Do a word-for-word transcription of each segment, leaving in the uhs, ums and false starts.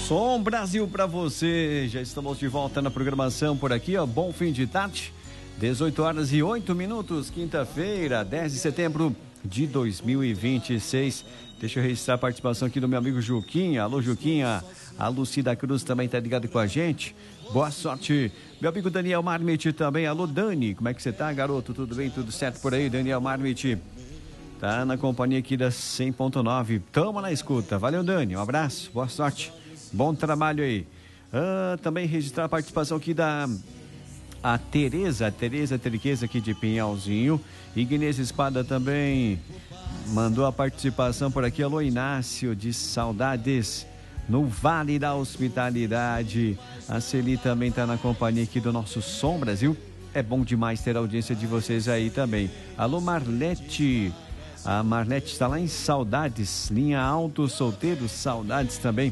Som Brasil para você. Já estamos de volta na programação por aqui, ó. Bom fim de tarde. dezoito horas e oito minutos, quinta-feira, dez de setembro de dois mil e vinte e seis. Deixa eu registrar a participação aqui do meu amigo Juquinha. Alô, Juquinha. A Lucida Cruz também está ligada com a gente. Boa sorte. Meu amigo Daniel Marmite também. Alô, Dani. Como é que você tá, garoto? Tudo bem? Tudo certo por aí, Daniel Marmite? Tá na companhia aqui da cem ponto nove. Tamo na escuta. Valeu, Dani. Um abraço. Boa sorte. Bom trabalho aí. Ah, também registrar a participação aqui da a Tereza, a Tereza Triqueza aqui de Pinhalzinho. Ignez Espada também mandou a participação por aqui. Alô, Inácio, de saudades no Vale da Hospitalidade. A Celi também está na companhia aqui do nosso Som Brasil. É bom demais ter a audiência de vocês aí também. Alô, Marlete. A Marlete está lá em Saudades, linha Alto Solteiro, Saudades também.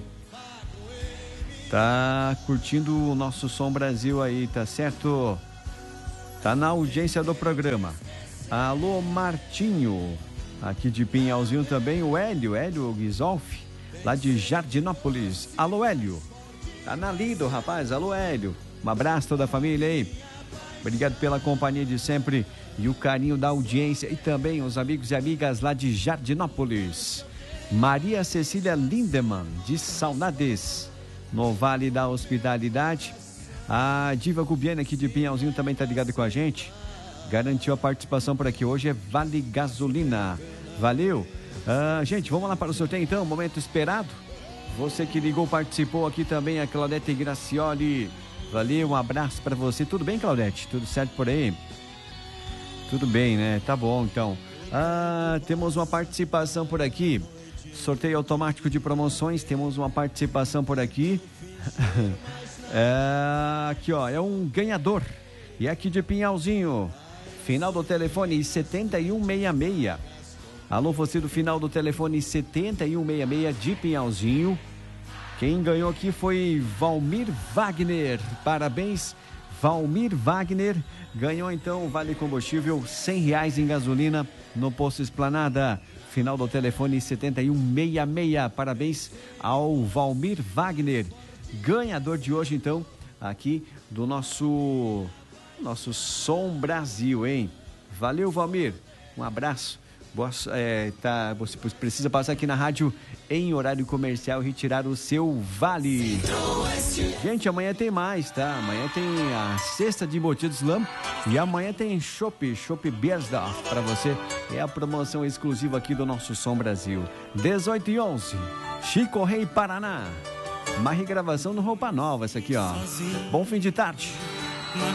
Tá curtindo o nosso Som Brasil aí, tá certo? Tá na audiência do programa. Alô, Martinho, aqui de Pinhalzinho também. O Hélio, Hélio Guizolfi, lá de Jardinópolis. Alô, Hélio. Tá na lida, rapaz. Alô, Hélio. Um abraço a toda a família aí. Obrigado pela companhia de sempre e o carinho da audiência. E também os amigos e amigas lá de Jardinópolis. Maria Cecília Lindemann, de Saudades, no Vale da Hospitalidade. A Diva Gubiana aqui de Pinhalzinho também está ligada com a gente. Garantiu a participação por aqui. Hoje é Vale Gasolina. Valeu. Ah, gente, vamos lá para o sorteio então. Momento esperado. Você que ligou, participou aqui também. A Claudete Gracioli. Valeu, um abraço para você. Tudo bem, Claudete? Tudo certo por aí? Tudo bem, né? Tá bom, então. Ah, temos uma participação por aqui. Sorteio automático de promoções. Temos uma participação por aqui. É, aqui, ó. É um ganhador. E aqui de Pinhalzinho. Final do telefone setenta e um sessenta e seis. Alô, você do final do telefone setenta e um sessenta e seis de Pinhalzinho. Quem ganhou aqui foi Valmir Wagner. Parabéns, Valmir Wagner. Ganhou então o Vale Combustível, cem reais em gasolina no Posto Esplanada. Final do telefone setenta e um sessenta e seis. Parabéns ao Valmir Wagner. Ganhador de hoje então, aqui do nosso, nosso Som Brasil, hein? Valeu, Valmir. Um abraço. Boa, é, tá, você precisa passar aqui na rádio em horário comercial e retirar o seu vale. Gente, amanhã tem mais, tá? Amanhã tem a cesta de embutidos Slam e amanhã tem Chopp, Chopp Beersdorf para você. É a promoção exclusiva aqui do nosso Som Brasil. dezoito e onze, Chico Rei, Paraná. Uma regravação no Roupa Nova, essa aqui, ó. Bom fim de tarde.